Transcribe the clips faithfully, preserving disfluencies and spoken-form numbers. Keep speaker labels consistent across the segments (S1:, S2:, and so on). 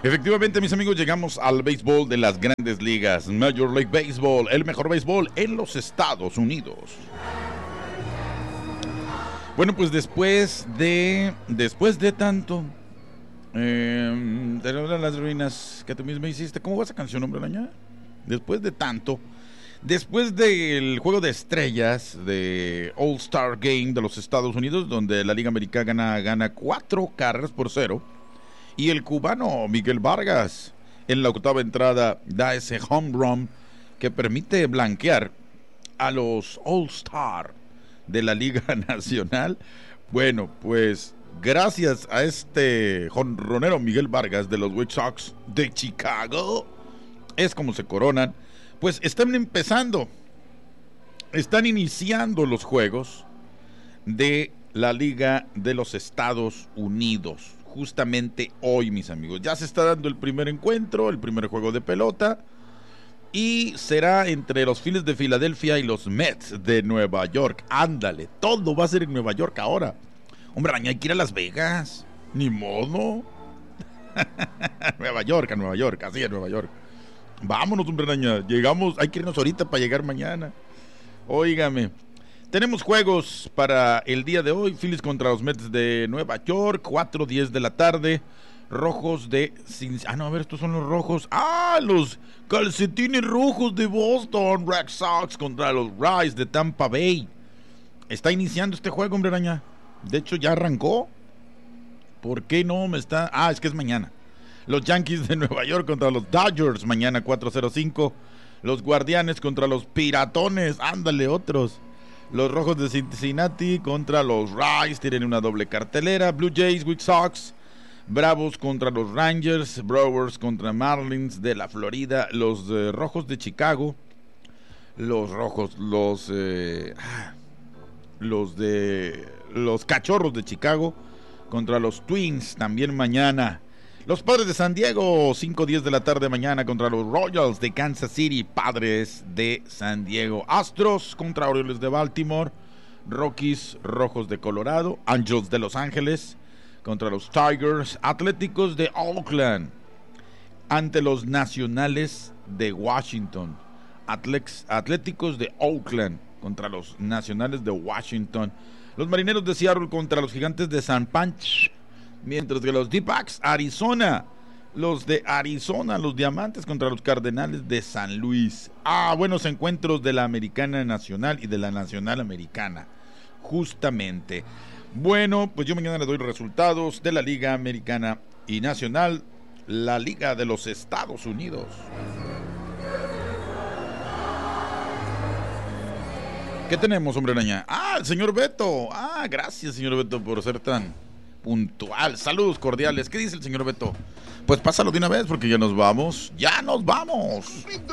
S1: Efectivamente, mis amigos, llegamos al béisbol de las grandes ligas, Major League Baseball, el mejor béisbol en los Estados Unidos. Bueno, pues después de, después de tanto, eh, de las ruinas que tú mismo hiciste, ¿cómo va esa canción, hombre araña? Después de tanto, después del juego de estrellas de All-Star Game de los Estados Unidos, donde la Liga Americana gana, gana cuatro carreras por cero, y el cubano Miguel Vargas en la octava entrada da ese home run que permite blanquear a los All-Star de la Liga Nacional. Bueno, pues gracias a este jonronero Miguel Vargas de los White Sox de Chicago, es como se coronan. Pues están empezando, están iniciando los juegos de la Liga de los Estados Unidos. Justamente hoy, mis amigos, ya se está dando el primer encuentro, el primer juego de pelota, y será entre los Phillies de Filadelfia y los Mets de Nueva York. Ándale, todo va a ser en Nueva York ahora. Hombre, araña, hay que ir a Las Vegas, ni modo. Nueva York, a Nueva York, así a Nueva York. Vámonos, hombre, araña, llegamos, hay que irnos ahorita para llegar mañana. Óigame. Tenemos juegos para el día de hoy. Phillies contra los Mets de Nueva York, cuatro diez de la tarde. Rojos de... Ah, no, a ver, estos son los rojos. Ah, los calcetines rojos de Boston. Red Sox contra los Rays de Tampa Bay. Está iniciando este juego, hombre araña. De hecho, ya arrancó. ¿Por qué no me está...? Ah, es que es mañana. Los Yankees de Nueva York contra los Dodgers. Mañana cuatro cero cinco. Los Guardianes contra los Piratones. Ándale, otros. Los Rojos de Cincinnati contra los Rays, tienen una doble cartelera. Blue Jays, White Sox, Bravos contra los Rangers, Brewers contra Marlins de la Florida, los eh, Rojos de Chicago, los Rojos, los eh, los de los Cachorros de Chicago contra los Twins también mañana. Los Padres de San Diego, cinco diez de la tarde mañana contra los Royals de Kansas City. Padres de San Diego. Astros contra Orioles de Baltimore. Rockies, Rojos de Colorado. Angels de Los Ángeles contra los Tigers. Atléticos de Oakland ante los Nacionales de Washington. Atlex, Atléticos de Oakland contra los Nacionales de Washington. Los Marineros de Seattle contra los Gigantes de San Pancho. Mientras que los D-Backs, Arizona, los de Arizona, los Diamantes contra los Cardenales de San Luis. Ah, buenos encuentros de la Americana Nacional y de la Nacional Americana, justamente. Bueno, pues yo mañana les doy los resultados de la Liga Americana y Nacional, la Liga de los Estados Unidos. ¿Qué tenemos, hombre araña? Ah, el señor Beto. Ah, gracias, señor Beto, por ser tan puntual. Saludos cordiales. ¿Qué dice el señor Beto? Pues pásalo de una vez porque ya nos vamos. ¡Ya nos vamos!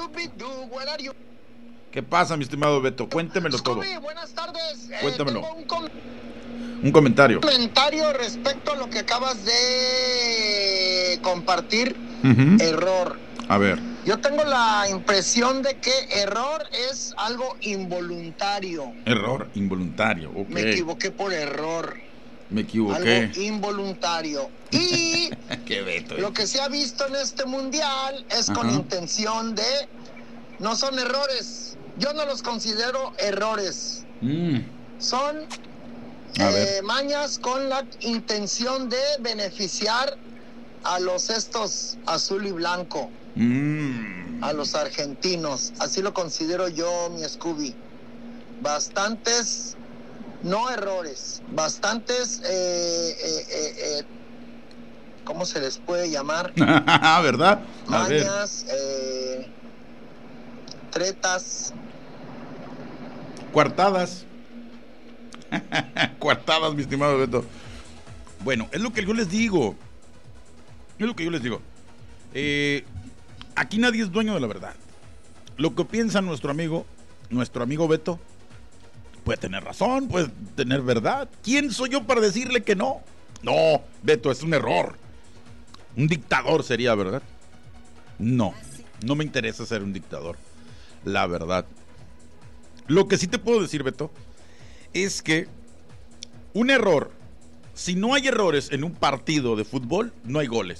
S1: ¿Qué pasa, mi estimado Beto? Cuéntemelo todo.
S2: Buenas tardes.
S1: Cuéntamelo.
S2: Eh, tengo un, com-
S1: un comentario.
S2: Un comentario respecto a lo que acabas de compartir.
S1: Uh-huh.
S2: Error.
S1: A ver.
S2: Yo tengo la impresión de que error es algo involuntario.
S1: Error involuntario, ok.
S2: Me equivoqué por error.
S1: Me equivoqué.
S2: Algo involuntario. Y
S1: Qué Beto, eh.
S2: lo que se ha visto en este mundial es Ajá. con intención de... No son errores. Yo no los considero errores.
S1: Mm.
S2: Son eh, mañas con la intención de beneficiar a los estos azul y blanco.
S1: Mm.
S2: A los argentinos. Así lo considero yo, mi Scooby. Bastantes... No errores, bastantes, eh, eh, eh, eh, ¿cómo se les puede llamar?
S1: ¿Verdad? A
S2: Mañas, eh, tretas.
S1: Coartadas. Coartadas, mi estimado Beto. Bueno, es lo que yo les digo. Es lo que yo les digo. Eh, aquí nadie es dueño de la verdad. Lo que piensa nuestro amigo, nuestro amigo Beto, puede tener razón, puede tener verdad. ¿Quién soy yo para decirle que no? No, Beto, es un error. Un dictador sería, ¿verdad? No, no me interesa ser un dictador, la verdad. Lo que sí te puedo decir, Beto, es que un error, si no hay errores en un partido de fútbol, no hay goles.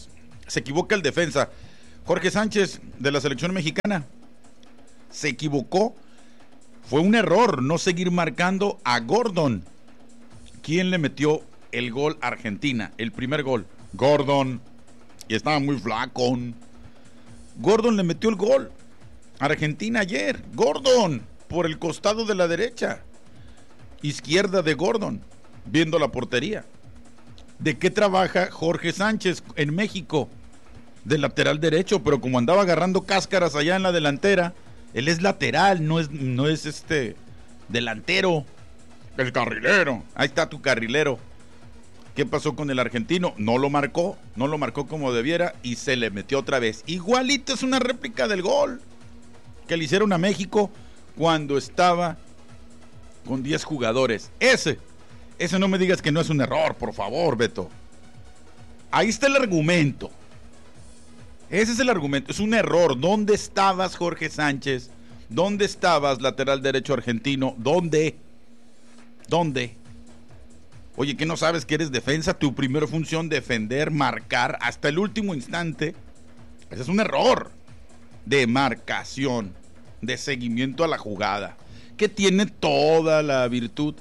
S1: Se equivoca el defensa. Jorge Sánchez, de la selección mexicana, se equivocó. Fue un error no seguir marcando a Gordon. ¿Quién le metió el gol a Argentina? El primer gol. Gordon. Y estaba muy flaco. Gordon le metió el gol a Argentina ayer. Gordon, por el costado de la derecha. Izquierda de Gordon, viendo la portería. ¿De qué trabaja Jorge Sánchez en México? De lateral derecho, pero como andaba agarrando cáscaras allá en la delantera, él es lateral, no es, no es este delantero. El carrilero. Ahí está tu carrilero. ¿Qué pasó con el argentino? No lo marcó, no lo marcó como debiera y se le metió otra vez. Igualito, es una réplica del gol que le hicieron a México cuando estaba con diez jugadores. Ese, ese no me digas que no es un error, por favor, Beto. Ahí está el argumento. Ese es el argumento, es un error. ¿Dónde estabas, Jorge Sánchez? ¿Dónde estabas, lateral derecho argentino? ¿Dónde? ¿Dónde? Oye, ¿qué no sabes que eres defensa? Tu primera función, defender, marcar hasta el último instante. Ese es un error de marcación, de seguimiento a la jugada, que tiene toda la virtud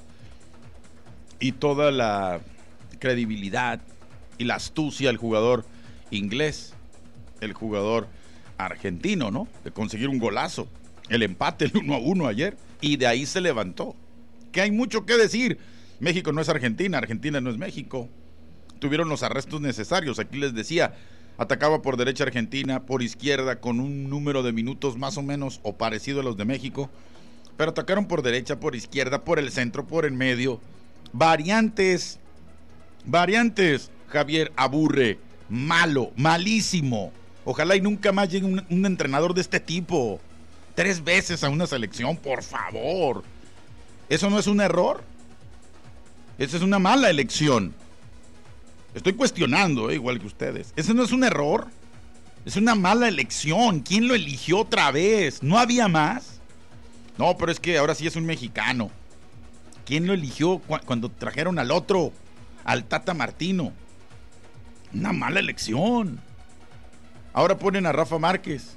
S1: y toda la credibilidad y la astucia el jugador inglés, el jugador argentino, ¿no? De conseguir un golazo, el empate, el uno a uno ayer, y de ahí se levantó. Que hay mucho que decir. México no es Argentina, Argentina no es México. Tuvieron los arrestos necesarios. Aquí les decía, atacaba por derecha Argentina, por izquierda, con un número de minutos más o menos o parecido a los de México. Pero atacaron por derecha, por izquierda, por el centro, por el medio. Variantes, variantes. Javier aburre, malo, malísimo. Ojalá y nunca más llegue un, un entrenador de este tipo. Tres veces a una selección, por favor. ¿Eso no es un error? Esa es una mala elección. Estoy cuestionando, eh, igual que ustedes. ¿Ese no es un error? Es una mala elección. ¿Quién lo eligió otra vez? ¿No había más? No, pero es que ahora sí es un mexicano. ¿Quién lo eligió cu- cuando trajeron al otro? Al Tata Martino. Una mala elección. Ahora ponen a Rafa Márquez.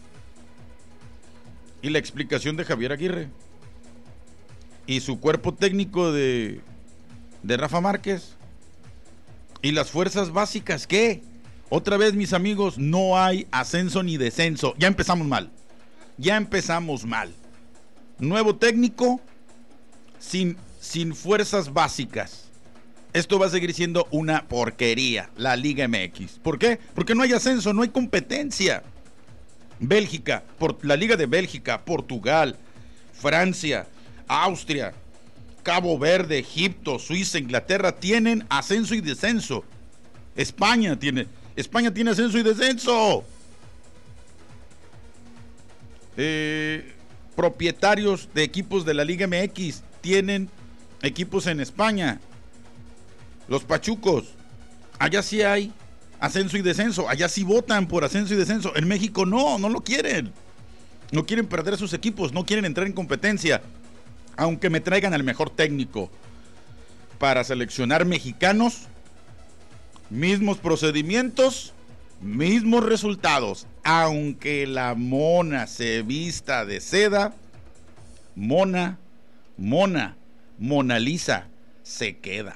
S1: Y la explicación de Javier Aguirre. Y su cuerpo técnico de... de Rafa Márquez. Y las fuerzas básicas, ¿qué? Otra vez, mis amigos, no hay ascenso ni descenso. Ya empezamos mal. Ya empezamos mal. Nuevo técnico sin, sin fuerzas básicas. Esto va a seguir siendo una porquería, la Liga M X. ¿Por qué? Porque no hay ascenso, no hay competencia. Bélgica, por, la Liga de Bélgica, Portugal, Francia, Austria, Cabo Verde, Egipto, Suiza, Inglaterra tienen ascenso y descenso. España tiene, España tiene ascenso y descenso. Eh, propietarios de equipos de la Liga M X tienen equipos en España. Los pachucos, allá sí hay ascenso y descenso, allá sí votan por ascenso y descenso. En México no, no lo quieren. No quieren perder sus equipos, no quieren entrar en competencia. Aunque me traigan al mejor técnico para seleccionar mexicanos, mismos procedimientos, mismos resultados. Aunque la mona se vista de seda, mona, mona, Mona Lisa se queda.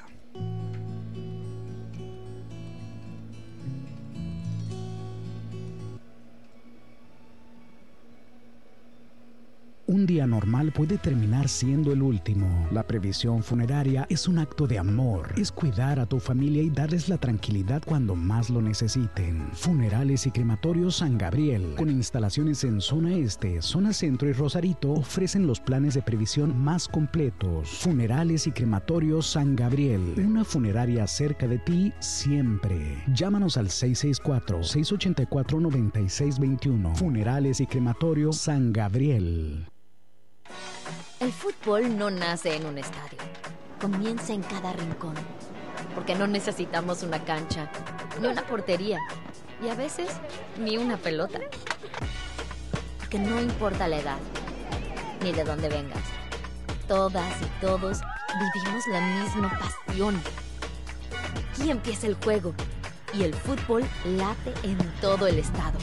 S3: Un día normal puede terminar siendo el último. La previsión funeraria es un acto de amor. Es cuidar a tu familia y darles la tranquilidad cuando más lo necesiten. Funerales y Crematorios San Gabriel, con instalaciones en zona este, zona centro y Rosarito, ofrecen los planes de previsión más completos. Funerales y Crematorios San Gabriel, una funeraria cerca de ti siempre. Llámanos al seis seis cuatro, seis ocho cuatro, nueve seis dos uno. Funerales y Crematorios San Gabriel.
S4: El fútbol no nace en un estadio, comienza en cada rincón, porque no necesitamos una cancha, ni una portería, y a veces ni una pelota. Porque no importa la edad, ni de dónde vengas, todas y todos vivimos la misma pasión. Aquí empieza el juego, y el fútbol late en todo el estado.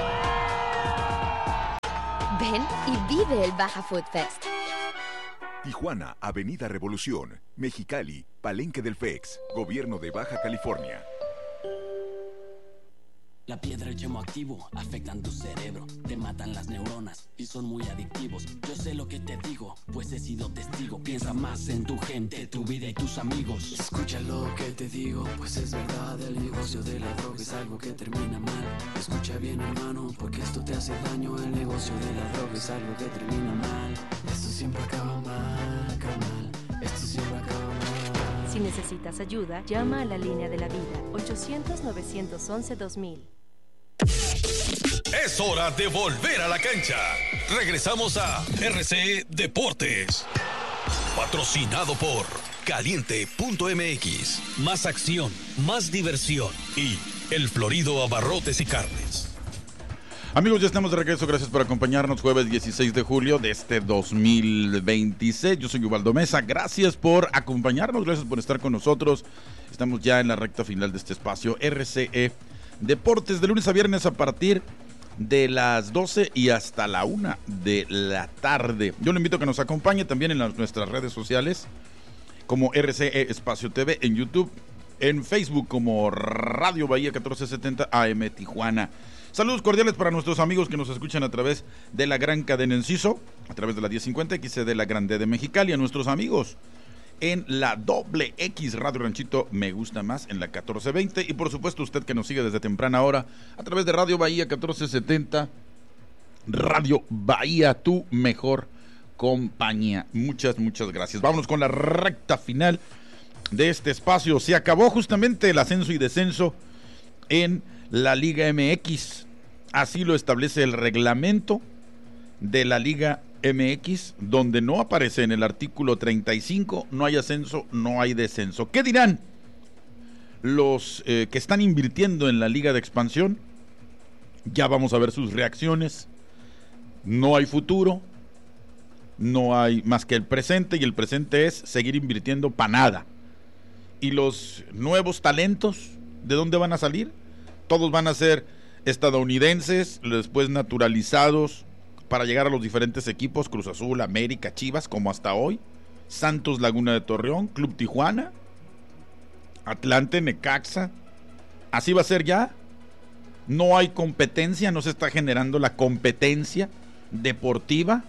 S4: Ven y vive el Baja Food Fest.
S5: Tijuana, Avenida Revolución, Mexicali, Palenque del F E X, Gobierno de Baja California.
S6: La piedra y el yemo activo afectan tu cerebro, te matan las neuronas y son muy adictivos. Yo sé lo que te digo, pues he sido testigo. Piensa más en tu gente, tu vida y tus amigos. Escucha lo que te digo, pues es verdad. El negocio de la droga es algo que termina mal. Escucha bien, hermano, porque esto te hace daño. El negocio de la droga es algo que termina mal. Esto siempre acaba mal, acaba mal. Esto siempre acaba mal.
S7: Si necesitas ayuda, llama a la línea de la vida, ochocientos, novecientos once, dos mil.
S8: Es hora de volver a la cancha. Regresamos a R C Deportes. Patrocinado por Caliente punto M X. Más acción, más diversión. Y El Florido Abarrotes y Carnes.
S1: Amigos, ya estamos de regreso. Gracias por acompañarnos. Jueves dieciséis de julio de este dos mil veintiséis. Yo soy Ubaldo Mesa. Gracias por acompañarnos. Gracias por estar con nosotros. Estamos ya en la recta final de este espacio. R C E Deportes, de lunes a viernes a partir de las doce y hasta la una de la tarde. Yo le invito a que nos acompañe también en las, nuestras redes sociales como R C E Espacio T V, en YouTube, en Facebook como Radio Bahía catorce setenta A M Tijuana. Saludos cordiales para nuestros amigos que nos escuchan a través de la gran cadena Enciso, a través de la diez cincuenta X C de la Grande de Mexicali, a nuestros amigos en la doble X Radio Ranchito Me Gusta Más en la catorce veinte, y por supuesto usted que nos sigue desde temprana hora a través de Radio Bahía catorce setenta, Radio Bahía, tu mejor compañía. Muchas, muchas gracias. Vámonos con la recta final de este espacio. Se acabó justamente el ascenso y descenso en la Liga M X. Así lo establece el reglamento de la Liga M X, donde no aparece en el artículo treinta y cinco, no hay ascenso, no hay descenso. ¿Qué dirán los eh, que están invirtiendo en la Liga de Expansión? Ya vamos a ver sus reacciones. No hay futuro, no hay más que el presente, y el presente es seguir invirtiendo para nada. ¿Y los nuevos talentos de dónde van a salir? Todos van a ser estadounidenses, después naturalizados, para llegar a los diferentes equipos: Cruz Azul, América, Chivas, como hasta hoy, Santos Laguna de Torreón, Club Tijuana, Atlante, Necaxa. Así va a ser ya. No hay competencia, no se está generando la competencia deportiva,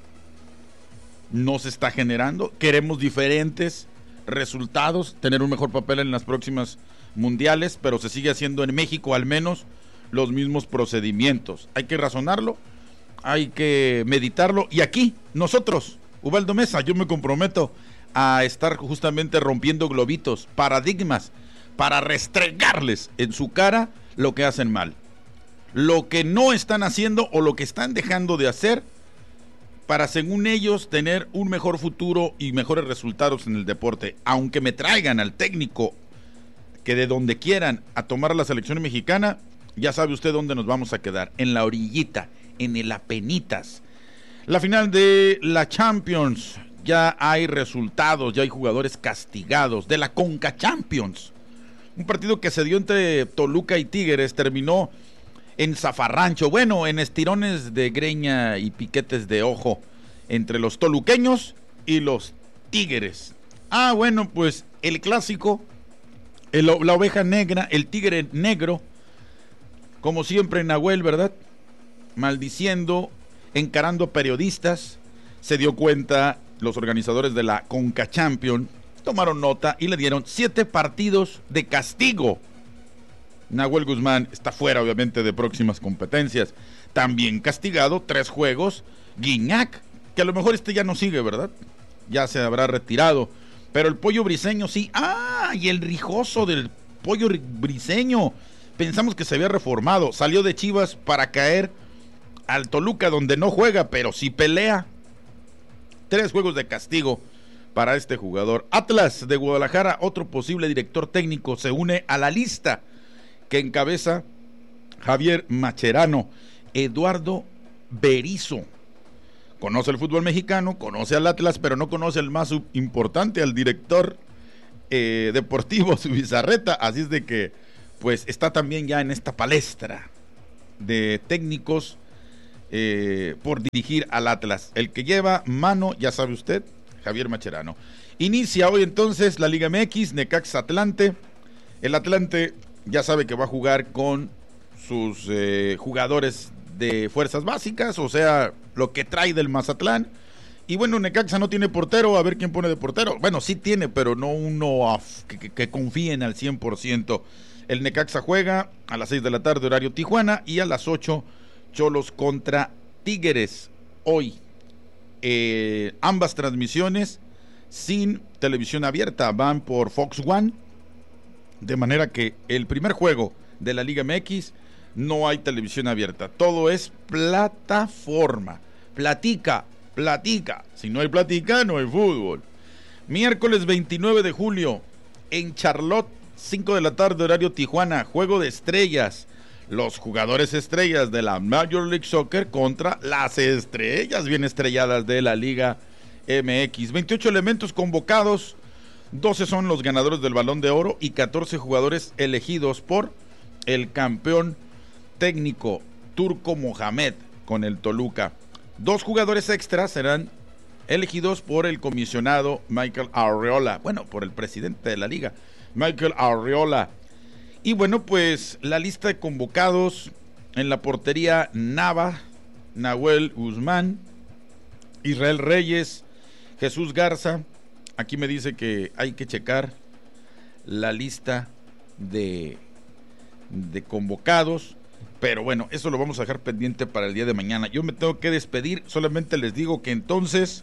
S1: no se está generando. Queremos diferentes resultados, tener un mejor papel en las próximas mundiales, pero se sigue haciendo en México al menos los mismos procedimientos. Hay que razonarlo, hay que meditarlo, y aquí nosotros, Ubaldo Mesa, yo me comprometo a estar justamente rompiendo globitos, paradigmas, para restregarles en su cara lo que hacen mal, lo que no están haciendo o lo que están dejando de hacer, para, según ellos, tener un mejor futuro y mejores resultados en el deporte. Aunque me traigan al técnico que de donde quieran a tomar la selección mexicana, ya sabe usted dónde nos vamos a quedar: en la orillita, en el apenitas. La final de la Champions, ya hay resultados, ya hay jugadores castigados de la Conca Champions. Un partido que se dio entre Toluca y Tigres terminó en zafarrancho, bueno, en estirones de greña y piquetes de ojo entre los toluqueños y los Tigres. Ah, bueno, pues el clásico, el, la oveja negra, el tigre negro, como siempre Nahuel, ¿verdad?, maldiciendo, encarando periodistas. Se dio cuenta los organizadores de la Conca Champions, tomaron nota y le dieron siete partidos de castigo. Nahuel Guzmán está fuera, obviamente, de próximas competencias. También castigado, tres juegos, Guiñac, que a lo mejor este ya no sigue, ¿verdad? Ya se habrá retirado. Pero el Pollo Briseño sí. ¡Ah! Y el rijoso del Pollo Briseño. Pensamos que se había reformado. Salió de Chivas para caer al Toluca, donde no juega, pero sí pelea. Tres juegos de castigo para este jugador. Atlas de Guadalajara, otro posible director técnico, se une a la lista que encabeza Javier Macherano. Eduardo Berizzo conoce el fútbol mexicano, conoce al Atlas, pero no conoce el más importante, al director eh, deportivo, Zubizarreta. Así es de que pues está también ya en esta palestra de técnicos eh, por dirigir al Atlas. El que lleva mano, ya sabe usted, Javier Mascherano. Inicia hoy entonces la Liga M X, Necaxa Atlante. El Atlante ya sabe que va a jugar con sus eh, jugadores de fuerzas básicas, o sea, lo que trae del Mazatlán. Y bueno, Necaxa no tiene portero, a ver quién pone de portero. Bueno, sí tiene, pero no uno af, que, que, que confíen al cien por ciento. El Necaxa juega a las seis de la tarde, horario Tijuana, y a las ocho, Cholos contra Tigres. Hoy, eh, ambas transmisiones sin televisión abierta, van por Fox One, de manera que el primer juego de la Liga M X no hay televisión abierta, todo es plataforma. Platica, platica, si no hay platica, no hay fútbol. Miércoles veintinueve de julio, en Charlotte, cinco de la tarde, horario Tijuana, juego de estrellas. Los jugadores estrellas de la Major League Soccer contra las estrellas bien estrelladas de la Liga M X. veintiocho elementos convocados, doce son los ganadores del Balón de Oro y catorce jugadores elegidos por el campeón técnico Turco Mohamed con el Toluca. Dos jugadores extras serán elegidos por el comisionado Michael Arriola, bueno, por el presidente de la liga, Michael Arriola. Y bueno, pues la lista de convocados: en la portería, Nava, Nahuel Guzmán, Israel Reyes, Jesús Garza. Aquí me dice que hay que checar la lista de, de convocados, pero bueno, eso lo vamos a dejar pendiente para el día de mañana. Yo me tengo que despedir, solamente les digo que entonces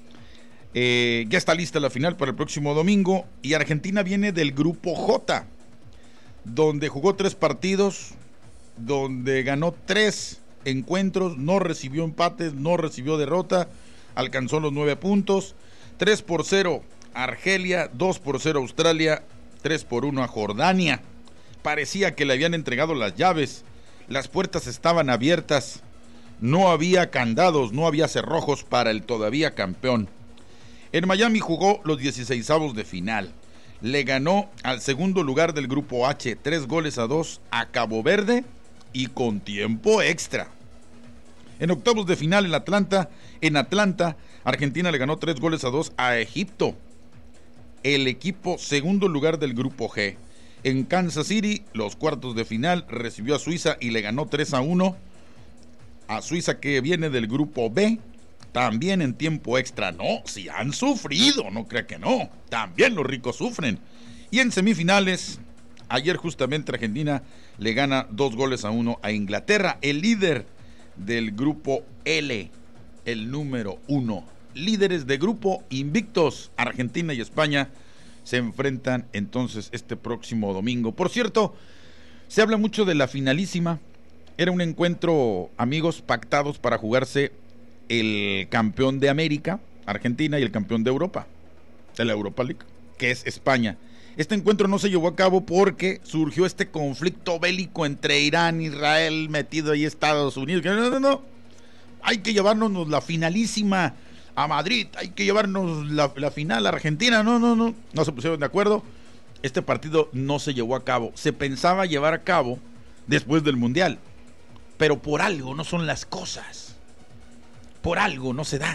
S1: eh, ya está lista la final para el próximo domingo, y Argentina viene del grupo J, donde jugó tres partidos, donde ganó tres encuentros, no recibió empates, no recibió derrota, alcanzó los nueve puntos. Tres por cero Argelia, dos por cero Australia, tres por uno a Jordania. Parecía que le habían entregado las llaves, las puertas estaban abiertas, no había candados, no había cerrojos para el todavía campeón. En Miami jugó los dieciseisavos de final, le ganó al segundo lugar del grupo H, tres goles a dos a Cabo Verde, y con tiempo extra. En octavos de final en Atlanta, en Atlanta, Argentina le ganó tres goles a dos a Egipto, el equipo segundo lugar del grupo G. En Kansas City, los cuartos de final, recibió a Suiza y le ganó tres a uno a Suiza, que viene del grupo B, también en tiempo extra. No, si han sufrido, no crea que no, también los ricos sufren. Y en semifinales, ayer justamente Argentina le gana dos goles a uno a Inglaterra, el líder del grupo L, el número uno. Líderes de grupo invictos, Argentina y España se enfrentan entonces este próximo domingo. Por cierto, se habla mucho de la finalísima. Era un encuentro, amigos, pactados para jugarse el campeón de América, Argentina, y el campeón de Europa, de la Europa League, que es España. Este encuentro no se llevó a cabo porque surgió este conflicto bélico entre Irán, Israel, metido ahí Estados Unidos. No, no, no. Hay que llevarnos la finalísima a Madrid, hay que llevarnos la, la final a Argentina. No, no, no. No se pusieron de acuerdo. Este partido no se llevó a cabo. Se pensaba llevar a cabo después del Mundial, pero por algo no son las cosas. Por algo no se dan.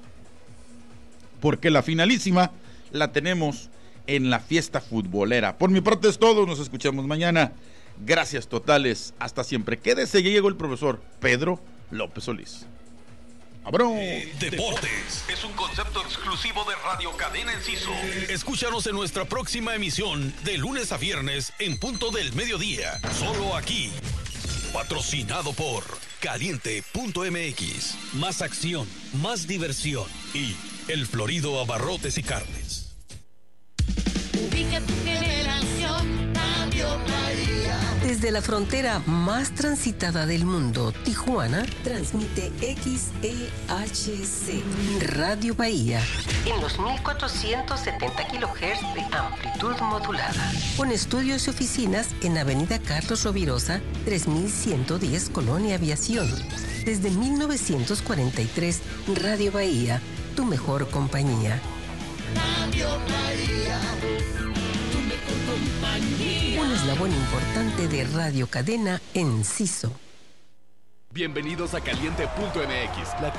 S1: Porque la finalísima la tenemos en la fiesta futbolera. Por mi parte es todo, nos escuchamos mañana. Gracias totales, hasta siempre. Quédese, ya llegó el profesor Pedro López Solís. ¡Abrón!
S8: Eh, Deportes es un concepto exclusivo de Radio Cadena Enciso. Escúchanos en nuestra próxima emisión de lunes a viernes en punto del mediodía. Solo aquí. Patrocinado por Caliente punto M X. Más acción, más diversión y El Florido Abarrotes y Carnes.
S9: Ubica tu generación, cambio Bahía.
S10: Desde la frontera más transitada del mundo, Tijuana, transmite X E H C, Radio Bahía, en los mil cuatrocientos setenta kilohertz de amplitud modulada. Con estudios y oficinas en Avenida Carlos Rovirosa, tres mil ciento diez, Colonia Aviación. Desde mil novecientos cuarenta y tres, Radio Bahía, tu mejor compañía.
S9: Radio Bahía, tu mejor compañía.
S10: Un eslabón importante de Radio Cadena Enciso.
S11: Bienvenidos a Caliente punto M X, la